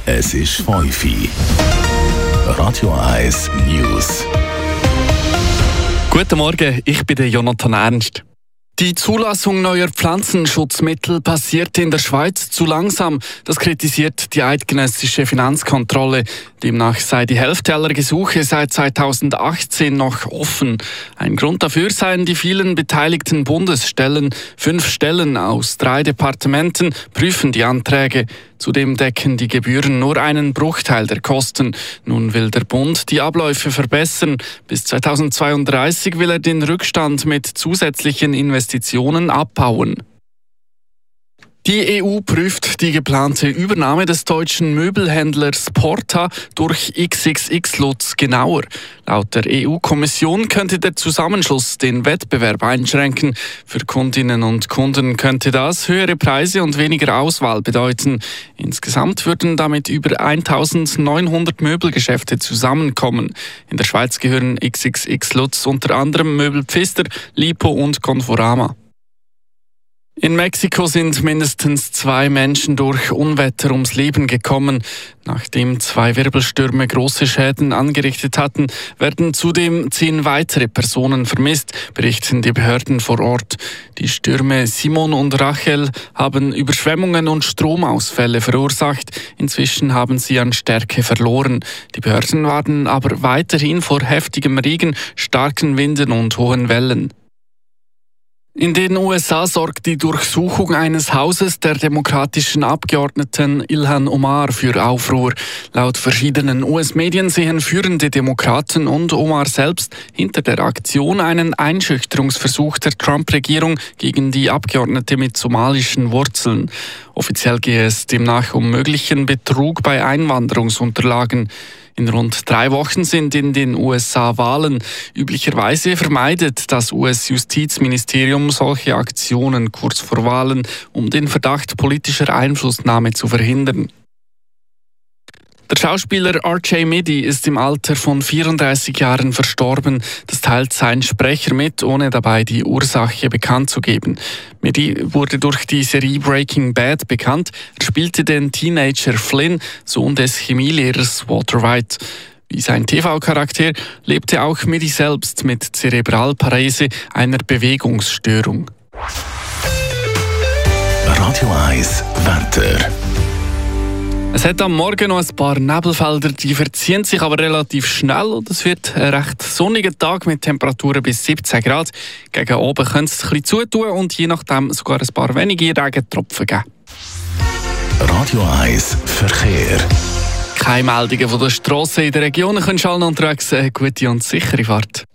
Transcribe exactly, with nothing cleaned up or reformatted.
Es ist fünf Uhr. Radio eins News. Guten Morgen, ich bin der Jonathan Ernst. Die Zulassung neuer Pflanzenschutzmittel passiert in der Schweiz zu langsam. Das kritisiert die eidgenössische Finanzkontrolle. Demnach sei die Hälfte aller Gesuche seit zweitausendachtzehn noch offen. Ein Grund dafür seien die vielen beteiligten Bundesstellen. Fünf Stellen aus drei Departementen prüfen die Anträge. Zudem decken die Gebühren nur einen Bruchteil der Kosten. Nun will der Bund die Abläufe verbessern. Bis zweitausendzweiunddreißig will er den Rückstand mit zusätzlichen Investitionen abbauen. Die E U prüft die geplante Übernahme des deutschen Möbelhändlers Porta durch X X X Lutz genauer. Laut der E U-Kommission könnte der Zusammenschluss den Wettbewerb einschränken. Für Kundinnen und Kunden könnte das höhere Preise und weniger Auswahl bedeuten. Insgesamt würden damit über eintausendneunhundert Möbelgeschäfte zusammenkommen. In der Schweiz gehören X X X Lutz unter anderem Möbel Pfister, Lipo und Conforama. In Mexiko sind mindestens zwei Menschen durch Unwetter ums Leben gekommen. Nachdem zwei Wirbelstürme große Schäden angerichtet hatten, werden zudem zehn weitere Personen vermisst, berichten die Behörden vor Ort. Die Stürme Simon und Rachel haben Überschwemmungen und Stromausfälle verursacht. Inzwischen haben sie an Stärke verloren. Die Behörden warnen aber weiterhin vor heftigem Regen, starken Winden und hohen Wellen. In den U S A sorgt die Durchsuchung eines Hauses der demokratischen Abgeordneten Ilhan Omar für Aufruhr. Laut verschiedenen U S-Medien sehen führende Demokraten und Omar selbst hinter der Aktion einen Einschüchterungsversuch der Trump-Regierung gegen die Abgeordnete mit somalischen Wurzeln. Offiziell gehe es demnach um möglichen Betrug bei Einwanderungsunterlagen. In rund drei Wochen sind in den U S A Wahlen. Üblicherweise vermeidet das U S-Justizministerium solche Aktionen kurz vor Wahlen, um den Verdacht politischer Einflussnahme zu verhindern. Der Schauspieler R J Middy ist im Alter von vierunddreißig Jahren verstorben. Das teilt sein Sprecher mit, ohne dabei die Ursache bekannt zu geben. Middy wurde durch die Serie Breaking Bad bekannt. Er spielte den Teenager Flynn, Sohn des Chemielehrers Walter White. Wie sein T V-Charakter lebte auch Middy selbst mit Zerebralparese, einer Bewegungsstörung. Radio eins Wetter. Es hat am Morgen noch ein paar Nebelfelder, die verziehen sich aber relativ schnell und es wird ein recht sonniger Tag mit Temperaturen bis siebzehn Grad. Gegen oben könnte es ein bisschen zutun und je nachdem sogar ein paar wenige Regentropfen geben. Radio eins Verkehr. Keine Meldungen von der Strasse in der Region. Können alle unterwegs eine gute und sichere Fahrt.